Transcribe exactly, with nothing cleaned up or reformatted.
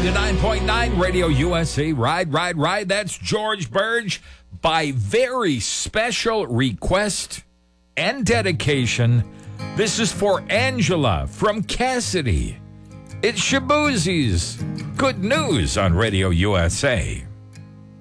ninety-nine point nine Radio U S A. Ride, ride, ride. That's George Burge. By very special request and dedication, this is for Angela from Cassidy. It's Shaboozie's Good News on Radio U S A.